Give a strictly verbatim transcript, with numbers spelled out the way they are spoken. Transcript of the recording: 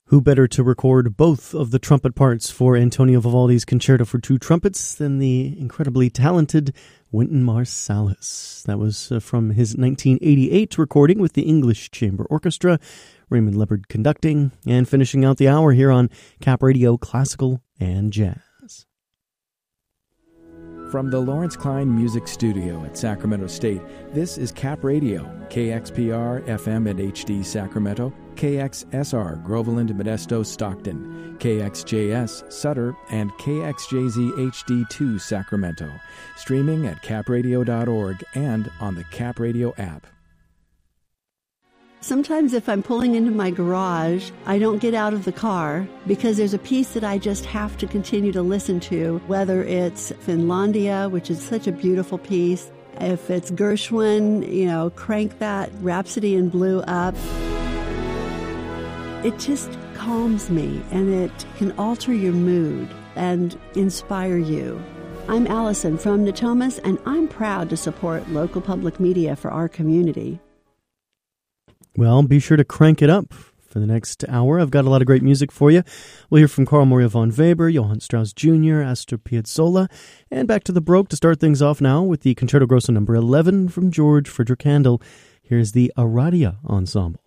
Who better to record both of the trumpet parts for Antonio Vivaldi's Concerto for Two Trumpets than the incredibly talented Wynton Marsalis? That was uh, from his nineteen eighty-eight recording with the English Chamber Orchestra, Raymond Leopard conducting, and finishing out the hour here on Cap Radio Classical and Jazz. From the Lawrence Klein Music Studio at Sacramento State, this is Cap Radio, K X P R F M and H D Sacramento, K X S R Groveland, Modesto, Stockton, K X J S Sutter, and K X J Z H D two Sacramento. Streaming at cap radio dot org and on the Cap Radio app. Sometimes if I'm pulling into my garage, I don't get out of the car because there's a piece that I just have to continue to listen to, whether it's Finlandia, which is such a beautiful piece, if it's Gershwin, you know, crank that Rhapsody in Blue up. It just calms me, and it can alter your mood and inspire you. I'm Allison from Natomas, and I'm proud to support local public media for our community. Well, be sure to crank it up for the next hour. I've got a lot of great music for you. We'll hear from Carl Maria von Weber, Johann Strauss Junior, Astor Piazzolla, and back to the Baroque to start things off now with the Concerto Grosso number eleven from George Frideric Handel. Here's the Aradia Ensemble.